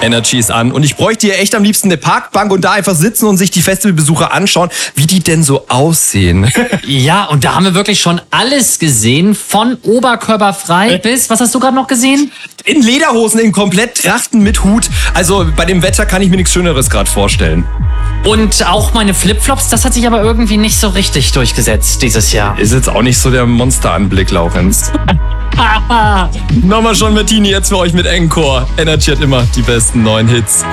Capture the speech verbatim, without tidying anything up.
Energy ist an. Und ich bräuchte hier echt am liebsten eine Parkbank und da einfach sitzen und sich die Festivalbesucher anschauen, wie die denn so aussehen. Ja, und da haben wir wirklich schon alles gesehen. Von oberkörperfrei bis, was hast du gerade noch gesehen? In Lederhosen, in komplett Trachten mit Hut. Also bei dem Wetter kann ich mir nichts Schöneres gerade vorstellen. Und auch meine Flipflops, das hat sich aber irgendwie nicht so richtig durchgesetzt dieses Jahr. Ist jetzt auch nicht so der Monsteranblick, Laurenz. Nochmal schon Martini jetzt für euch mit Encore. Energy hat immer die besten neuen Hits.